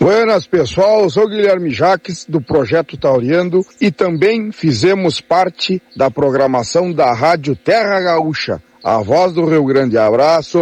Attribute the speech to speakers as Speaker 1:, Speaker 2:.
Speaker 1: Buenas, pessoal, eu sou Guilherme Jaques, do Projeto Tauriando, e também fizemos parte da programação da Rádio Terra Gaúcha, a voz do Rio Grande. Abraço.